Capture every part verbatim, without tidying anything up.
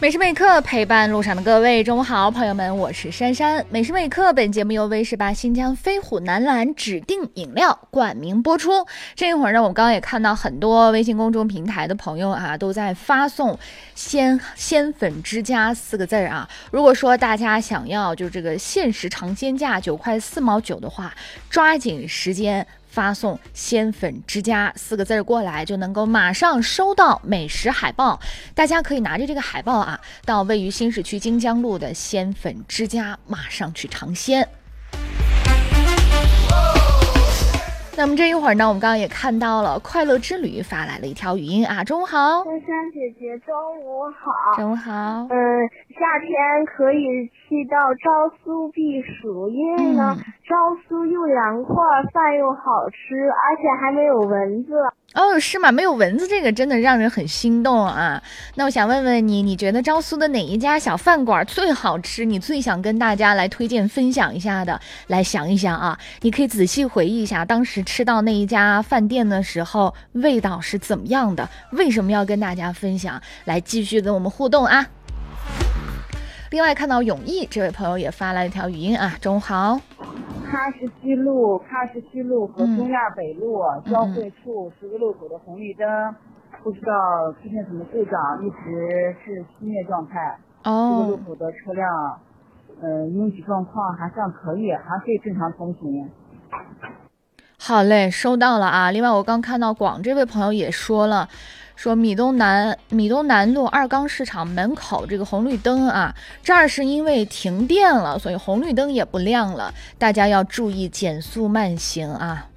美食美课陪伴路上的各位，中午好，朋友们，我是珊珊。美食美课本节目由威士巴新疆飞虎南蓝指定饮料冠名播出。这一会儿呢，我们刚刚也看到很多微信公众平台的朋友啊，都在发送鲜鲜粉之家四个字啊。如果说大家想要就这个限时尝鲜价九块四毛九的话，抓紧时间发送鲜粉之家四个字过来，就能够马上收到美食海报。大家可以拿着这个海报啊，到位于新市区金江路的鲜粉之家马上去尝鲜。那么这一会儿呢，我们刚刚也看到了快乐之旅发来了一条语音啊，中午好， 珊珊姐姐，中午好。 中午好。 嗯，夏天可以去到昭苏避暑，因为呢，嗯、昭苏又凉快，饭又好吃，而且还没有蚊子。 哦，是吗？没有蚊子，这个真的让人很心动啊。那我想问问你，你觉得昭苏的哪一家小饭馆最好吃？你最想跟大家来推荐分享一下的？来想一想啊，你可以仔细回忆一下，当时吃到那一家饭店的时候，味道是怎么样的？为什么要跟大家分享？来继续跟我们互动啊。另外看到永义这位朋友也发来一条语音啊，中午好。 喀什西路、喀什西路和东亚北路、嗯、交汇处十字路口的红绿灯，不知道出现什么故障，一直是熄灭状态。哦，这个路口的车辆，呃，拥挤状况还算可以，还可以正常通行。 好嘞，收到了啊。另外，我刚看到广这位朋友也说了。说米东南米东南路二缸市场门口这个红绿灯啊，这儿是因为停电了，所以红绿灯也不亮了，大家要注意减速慢行啊。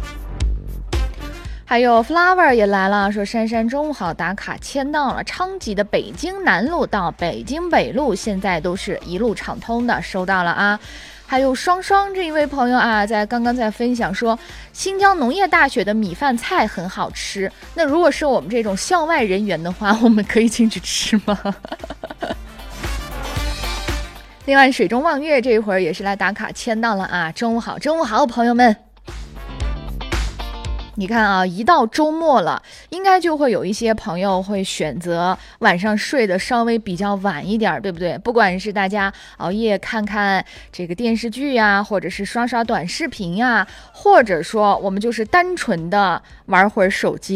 还有 Flower 也来了，说珊珊中午好，打卡签到了，昌吉的北京南路到北京北路现在都是一路畅通的，收到了啊。还有双双这一位朋友啊，在刚刚在分享说新疆农业大学的米饭菜很好吃，那如果是我们这种校外人员的话，我们可以进去吃吗？另外水中望月这一会儿也是来打卡签到了啊，中午好，中午好，朋友们。你看啊，一到周末了，应该就会有一些朋友会选择晚上睡得稍微比较晚一点，对不对？不管是大家熬夜看看这个电视剧呀，或者是刷刷短视频呀，或者说我们就是单纯的玩会儿手机。